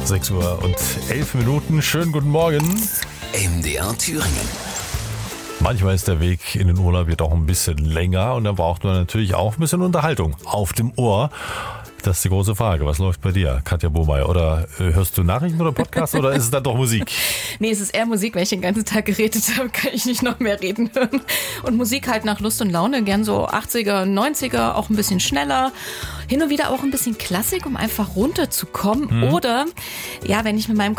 6:11 Schönen guten Morgen. MDR Thüringen. Manchmal ist der Weg in den Urlaub jetzt auch ein bisschen länger und dann braucht man natürlich auch ein bisschen Unterhaltung auf dem Ohr. Das ist die große Frage. Was läuft bei dir, Katja Bohmeier? Oder hörst du Nachrichten oder Podcasts oder ist es dann doch Musik? Nee, es ist eher Musik. Wenn ich den ganzen Tag geredet habe, kann ich nicht noch mehr reden hören. Und Musik halt nach Lust und Laune. Gern so 80er, 90er, auch ein bisschen schneller. Hin und wieder auch ein bisschen Klassik, um einfach runterzukommen. Oder, ja, wenn ich mit meinem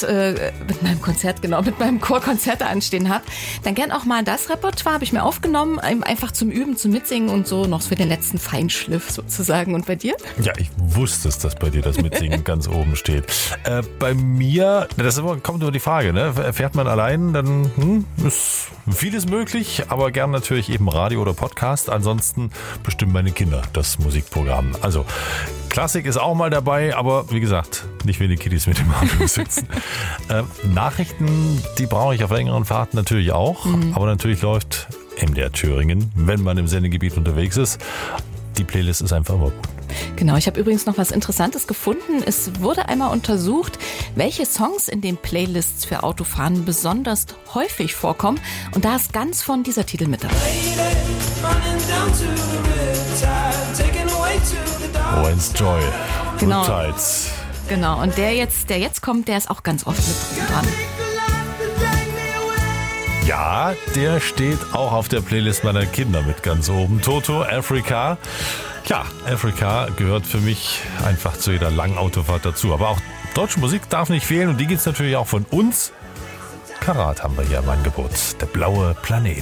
Chor Konzerte anstehen habe, dann gern auch mal das Repertoire habe ich mir aufgenommen, einfach zum Üben, zum Mitsingen und so noch für den letzten Feinschliff sozusagen. Und bei dir? Ja, ich wusste es, dass bei dir das Mitsingen ganz oben steht. Bei mir, kommt nur die Frage, ne? Fährt man allein, dann ist vieles möglich, aber gern natürlich eben Radio oder Podcast. Ansonsten bestimmen meine Kinder das Musikprogramm. Also Klassik ist auch mal dabei, aber wie gesagt, nicht wenn die Kiddies mit dem Auto sitzen. Nachrichten, die brauche ich auf längeren Fahrten natürlich auch, aber natürlich läuft MDR Thüringen, wenn man im Sendegebiet unterwegs ist. Die Playlist ist einfach immer gut. Genau, ich habe übrigens noch was Interessantes gefunden. Es wurde einmal untersucht, welche Songs in den Playlists für Autofahren besonders häufig vorkommen. Und da ist ganz von dieser Titel mit dabei. Wayne's Joy, Genau. Riptides. Genau, und der jetzt kommt, der ist auch ganz oft mit dran. Ja, der steht auch auf der Playlist meiner Kinder mit ganz oben. Toto, Africa. Ja, Africa gehört für mich einfach zu jeder langen Autofahrt dazu. Aber auch deutsche Musik darf nicht fehlen und die gibt's natürlich auch von uns. Karat haben wir hier im Angebot. Der blaue Planet.